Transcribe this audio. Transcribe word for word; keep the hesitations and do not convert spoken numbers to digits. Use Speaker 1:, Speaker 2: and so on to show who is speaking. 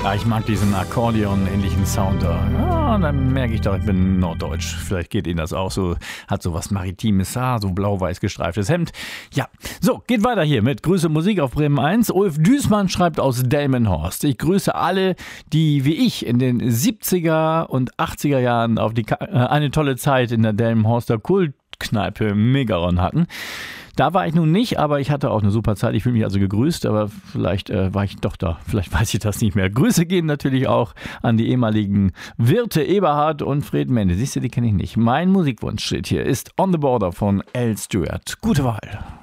Speaker 1: Ja, ich mag diesen Akkordeon-ähnlichen Sound da. Ja, dann merke ich doch, ich bin norddeutsch. Vielleicht geht Ihnen das auch so. Hat so was Maritimes, ah, so blau-weiß gestreiftes Hemd. Ja, so, geht weiter hier mit Grüße Musik auf Bremen eins. Ulf Düßmann schreibt aus Delmenhorst. Ich grüße alle, die wie ich in den siebziger und achtziger Jahren auf die Ka- äh, eine tolle Zeit in der Delmenhorster Kultkneipe Megaron hatten. Da war ich nun nicht, aber ich hatte auch eine super Zeit. Ich fühle mich also gegrüßt, aber vielleicht äh, war ich doch da. Vielleicht weiß ich das nicht mehr. Grüße gehen natürlich auch an die ehemaligen Wirte Eberhard und Fred Mende. Siehst du, die kenne ich nicht. Mein Musikwunsch steht hier, ist On the Border von Al Stewart. Gute Wahl.